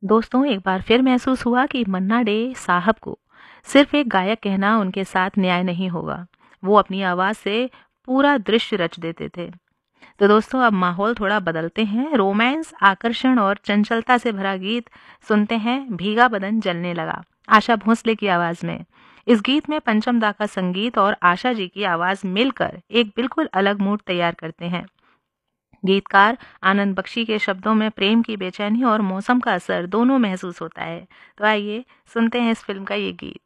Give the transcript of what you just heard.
दोस्तों, एक बार फिर महसूस हुआ कि मन्ना डे साहब को सिर्फ एक गायक कहना उनके साथ न्याय नहीं होगा। वो अपनी आवाज़ से पूरा दृश्य रच देते थे। तो दोस्तों, अब माहौल थोड़ा बदलते हैं। रोमांस, आकर्षण और चंचलता से भरा गीत सुनते हैं। भीगा बदन जलने लगा, आशा भोसले की आवाज़ में। इस गीत में पंचम दा का संगीत और आशा जी की आवाज़ मिलकर एक बिल्कुल अलग मूड तैयार करते हैं। गीतकार आनंद बख्शी के शब्दों में प्रेम की बेचैनी और मौसम का असर दोनों महसूस होता है। तो आइए सुनते हैं इस फिल्म का ये गीत।